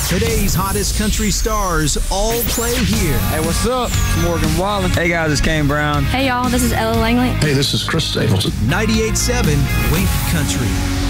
Today's hottest country stars all play here. Hey, what's up? It's Morgan Wallen. Hey guys, it's Kane Brown. Hey y'all, this is Ella Langley. Hey, this is Chris Stapleton. 98.7 Wink Country.